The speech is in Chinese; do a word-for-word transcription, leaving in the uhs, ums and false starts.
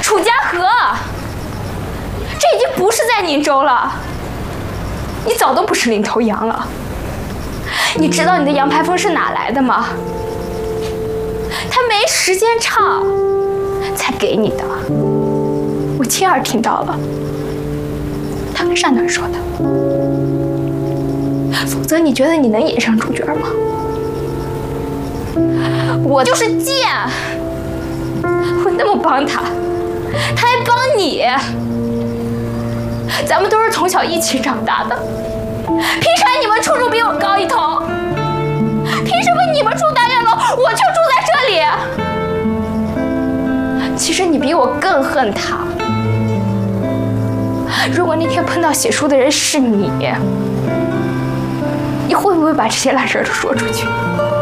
楚家河，这已经不是在宁州了，你早都不是领头羊了。你知道你的羊排风是哪来的吗？他没时间唱，才给你的。我亲耳听到了，他跟单团说的。否则你觉得你能演上主角吗？我就是贱，我那么帮他，他还帮你，咱们都是从小一起长大的，凭啥你们处处比我高一头？凭什么你们住大院楼，我就住在这里？其实你比我更恨他。如果那天碰到写书的人是你，你会不会把这些烂事都说出去？